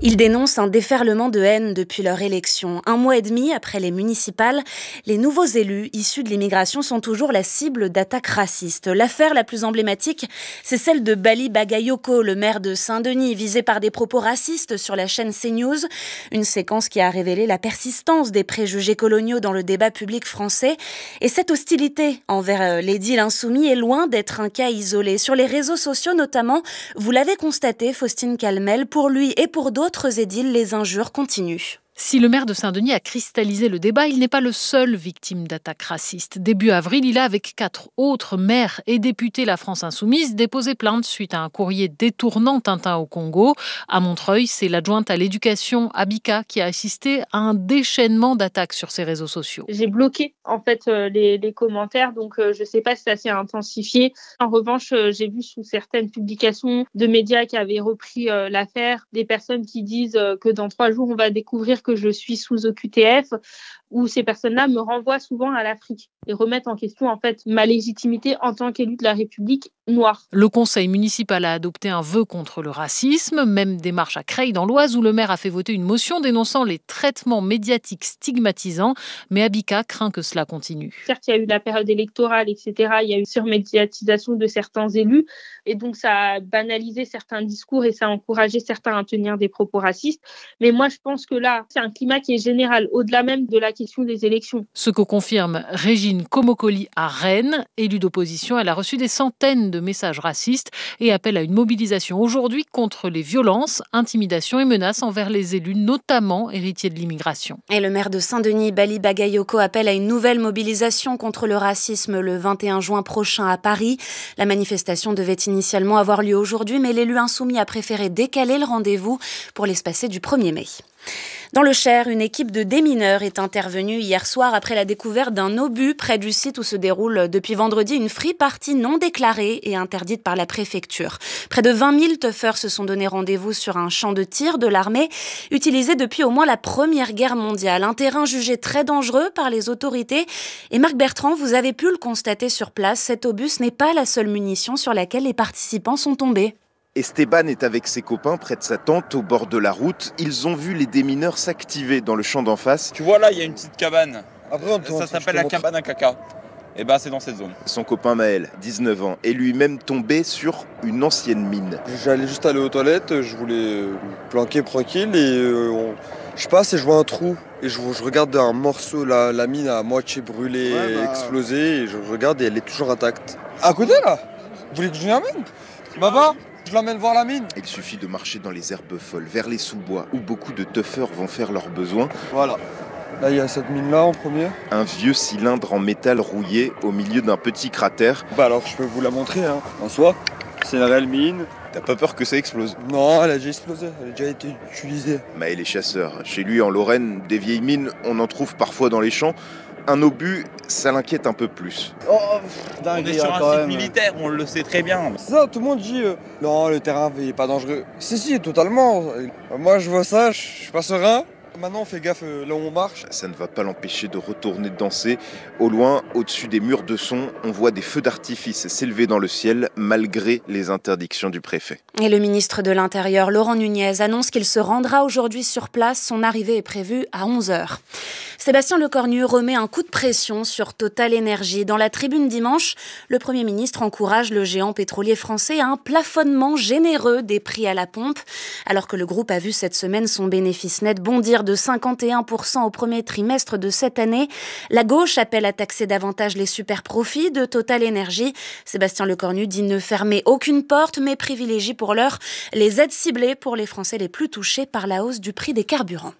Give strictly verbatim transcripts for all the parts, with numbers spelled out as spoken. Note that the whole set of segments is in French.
Ils dénoncent un déferlement de haine depuis leur élection. Un mois et demi après les municipales, les nouveaux élus issus de l'immigration sont toujours la cible d'attaques racistes. L'affaire la plus emblématique, c'est celle de Bali Bagayoko, le maire de Saint-Denis, visé par des propos racistes sur la chaîne CNews. Une séquence qui a révélé la persistance des préjugés coloniaux dans le débat public français. Et cette hostilité envers l'édile insoumis est loin d'être un cas isolé. Sur les réseaux sociaux notamment, vous l'avez constaté, Faustine Calmel, pour lui et pour d'autres édiles, les injures continuent. Si le maire de Saint-Denis a cristallisé le débat, il n'est pas le seul victime d'attaques racistes. Début avril, il a, avec quatre autres maires et députés La France Insoumise, déposé plainte suite à un courrier détournant Tintin au Congo. À Montreuil, c'est l'adjointe à l'éducation, Abika, qui a assisté à un déchaînement d'attaques sur ses réseaux sociaux. J'ai bloqué en fait euh, les, les commentaires, donc euh, je ne sais pas si ça s'est intensifié. En revanche, euh, j'ai vu sous certaines publications de médias qui avaient repris euh, l'affaire, des personnes qui disent euh, que dans trois jours, on va découvrir que je suis sous O Q T F, où ces personnes-là me renvoient souvent à l'Afrique et remettent en question en fait ma légitimité en tant qu'élu de la République noire. Le conseil municipal a adopté un vœu contre le racisme, même démarche à Creil dans l'Oise où le maire a fait voter une motion dénonçant les traitements médiatiques stigmatisants, mais Abika craint que cela continue. Certes, il y a eu la période électorale, et cetera. Il y a eu surmédiatisation de certains élus et donc ça a banalisé certains discours et ça a encouragé certains à tenir des propos racistes. Mais moi, je pense que là, c'est un climat qui est général, au-delà même de la question des élections. Ce que confirme Régine Komokoli à Rennes, élue d'opposition. Elle a reçu des centaines de messages racistes et appelle à une mobilisation aujourd'hui contre les violences, intimidations et menaces envers les élus, notamment héritiers de l'immigration. Et le maire de Saint-Denis, Bali Bagayoko, appelle à une nouvelle mobilisation contre le racisme le vingt et un juin prochain à Paris. La manifestation devait initialement avoir lieu aujourd'hui, mais l'élu insoumis a préféré décaler le rendez-vous pour l'espacer du premier mai. Dans le Cher, une équipe de démineurs est intervenue hier soir après la découverte d'un obus près du site où se déroule depuis vendredi une free party non déclarée et interdite par la préfecture. Près de vingt mille teufeurs se sont donné rendez-vous sur un champ de tir de l'armée utilisé depuis au moins la Première Guerre mondiale. Un terrain jugé très dangereux par les autorités. Et Marc Bertrand, vous avez pu le constater sur place, cet obus n'est pas la seule munition sur laquelle les participants sont tombés. Esteban est avec ses copains près de sa tente au bord de la route. Ils ont vu les démineurs s'activer dans le champ d'en face. Tu vois là, il y a une petite cabane. Après, on ça s'appelle la cabane à caca. Et ben c'est dans cette zone. Son copain Maël, dix-neuf ans, est lui-même tombé sur une ancienne mine. J'allais juste aller aux toilettes, je voulais me planquer tranquille et euh, on... je passe et je vois un trou. Et je, je regarde un morceau, la, la mine à moitié brûlée, ouais, bah... explosée, et je regarde et elle est toujours intacte. À côté là. Vous voulez que je vienne l'amène Baba, je l'emmène voir la mine. Il suffit de marcher dans les herbes folles, vers les sous-bois, où beaucoup de teufeurs vont faire leurs besoins. Voilà. Là, il y a cette mine-là en premier. Un vieux cylindre en métal rouillé au milieu d'un petit cratère. Bah alors, je peux vous la montrer, hein. En soi, c'est une réelle mine. T'as pas peur que ça explose? Non, elle a déjà explosé, elle a déjà été utilisée. Maël est chasseur. Chez lui, en Lorraine, des vieilles mines, on en trouve parfois dans les champs. Un obus, ça l'inquiète un peu plus. Oh, dingue, on est sur un site militaire, on le sait très bien. C'est ça, tout le monde dit euh, non, le terrain il est pas dangereux. Si, si, totalement. Moi, je vois ça, je suis pas serein. Maintenant, on fait gaffe là où on marche. Ça ne va pas l'empêcher de retourner danser. Au loin, au-dessus des murs de son, on voit des feux d'artifice s'élever dans le ciel, malgré les interdictions du préfet. Et le ministre de l'Intérieur, Laurent Nunez, annonce qu'il se rendra aujourd'hui sur place. Son arrivée est prévue à onze heures. Sébastien Lecornu remet un coup de pression sur Total Énergie. Dans la tribune dimanche, le Premier ministre encourage le géant pétrolier français à un plafonnement généreux des prix à la pompe. Alors que le groupe a vu cette semaine son bénéfice net bondir de cinquante et un pour cent au premier trimestre de cette année, la gauche appelle à taxer davantage les super profits de Total Énergie. Sébastien Lecornu dit ne fermer aucune porte, mais privilégie pour l'heure les aides ciblées pour les Français les plus touchés par la hausse du prix des carburants.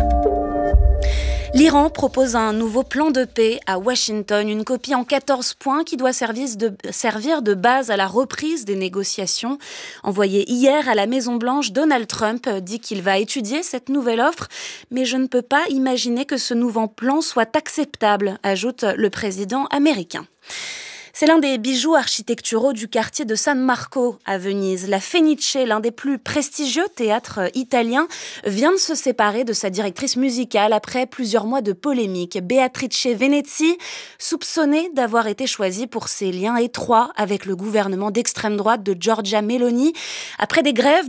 L'Iran propose un nouveau plan de paix à Washington, une copie en quatorze points qui doit servir de, servir de base à la reprise des négociations. Envoyé hier à la Maison-Blanche, Donald Trump dit qu'il va étudier cette nouvelle offre, mais je ne peux pas imaginer que ce nouveau plan soit acceptable, ajoute le président américain. C'est l'un des bijoux architecturaux du quartier de San Marco à Venise. La Fenice, l'un des plus prestigieux théâtres italiens, vient de se séparer de sa directrice musicale après plusieurs mois de polémique. Beatrice Venezzi, soupçonnée d'avoir été choisie pour ses liens étroits avec le gouvernement d'extrême droite de Giorgia Meloni. Après des grèves